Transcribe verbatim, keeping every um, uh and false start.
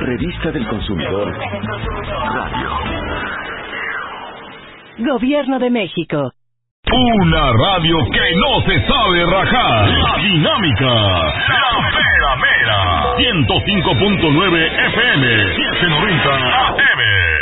revista del consumidor radio. Gobierno de México. Una radio que no se sabe rajar. La Dinámica. La Mera Mera. ciento cinco punto nueve F M. setecientos noventa A M.